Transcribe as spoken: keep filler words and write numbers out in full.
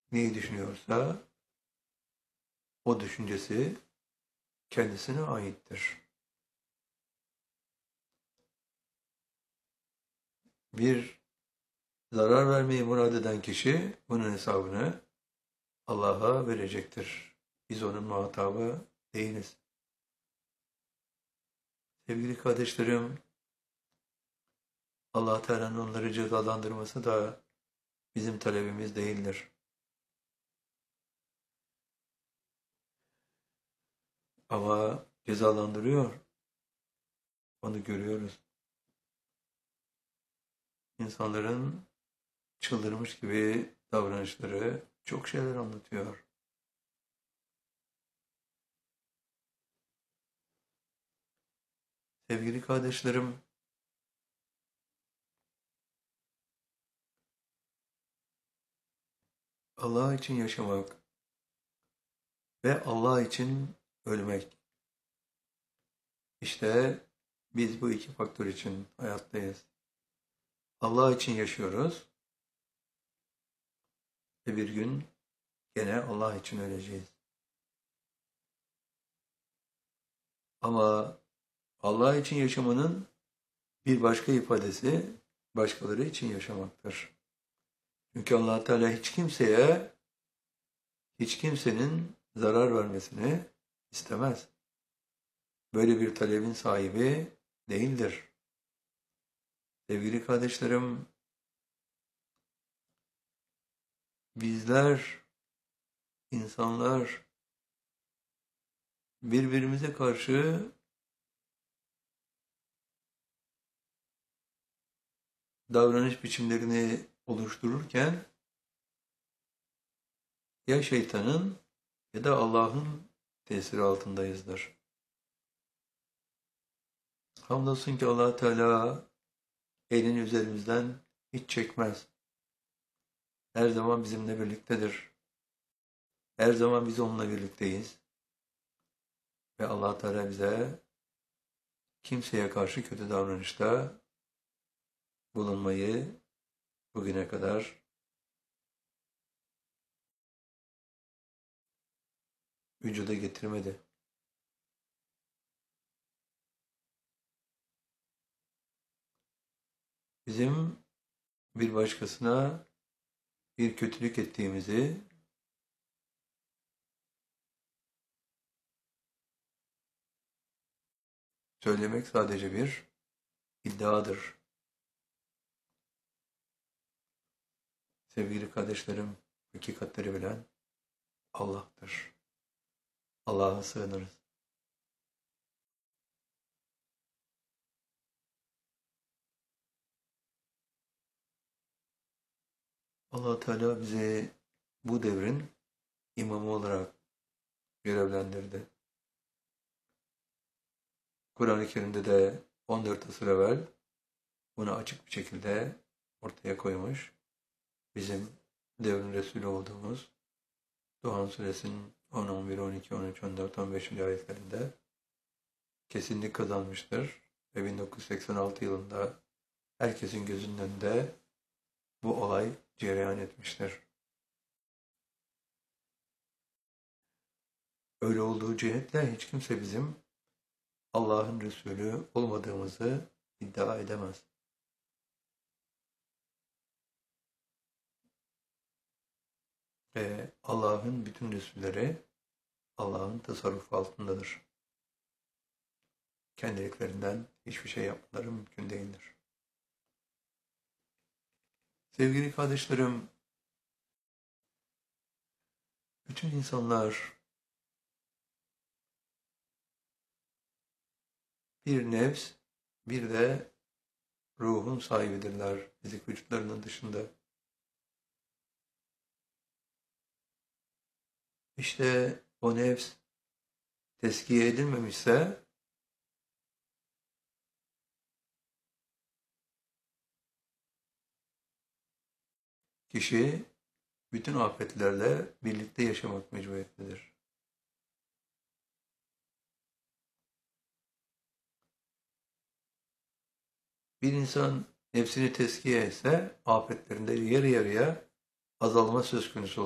neyi düşünüyorsa o düşüncesi kendisine aittir. Bir zarar vermeyi murad eden kişi bunun hesabını Allah'a verecektir. Biz onun muhatabı değiliz. Sevgili kardeşlerim, Allah Teala'nın onları cezalandırması da bizim talebimiz değildir. Ama cezalandırıyor. Onu görüyoruz. İnsanların çıldırmış gibi davranışları çok şeyler anlatıyor. Sevgili kardeşlerim, Allah için yaşamak ve Allah için ölmek. İşte biz bu iki faktör için hayattayız. Allah için yaşıyoruz ve bir gün gene Allah için öleceğiz. Ama Allah için yaşamanın bir başka ifadesi başkaları için yaşamaktır. Çünkü Allah Teala hiç kimseye, hiç kimsenin zarar vermesini istemez. Böyle bir talebin sahibi değildir. Sevgili kardeşlerim, bizler, insanlar birbirimize karşı davranış biçimlerini oluştururken ya şeytanın ya da Allah'ın tesiri altındayızdır. Hamdolsun ki Allah Teala elini üzerimizden hiç çekmez. Her zaman bizimle birliktedir. Her zaman biz onunla birlikteyiz. Ve Allah Teala bize kimseye karşı kötü davranışta bulunmayı bugüne kadar vücuda getirmedi. Bizim bir başkasına bir kötülük ettiğimizi söylemek sadece bir iddiadır. Sevgili kardeşlerim, hakikatleri bilen Allah'tır. Allah'a sığınırız. Allah Teala bizi bu devrin imamı olarak görevlendirdi. Kur'an-ı Kerim'de de on dört asır evvel bunu açık bir şekilde ortaya koymuş. Bizim devrin Resulü olduğumuz Duhan Suresinin on, on bir, on iki, on üç, on dört, on beş. ayetlerinde kesinlik kazanmıştır. Ve bin dokuz yüz seksen altı yılında herkesin gözünün önünde bu olay cereyan etmiştir. Öyle olduğu cihetle hiç kimse bizim Allah'ın Resulü olmadığımızı iddia edemez. Ve Allah'ın bütün Resulleri Allah'ın tasarrufu altındadır. Kendiliklerinden hiçbir şey yapmaları mümkün değildir. Sevgili kardeşlerim, bütün insanlar bir nefs, bir de ruhun sahibidirler fizik vücutlarının dışında. İşte o nefs tezkiye edilmemişse kişi bütün afetlerle birlikte yaşamak mecburiyetindedir. Bir insan nefsini tezkiye etse afetlerinde yarı yarıya azalma söz konusu olur.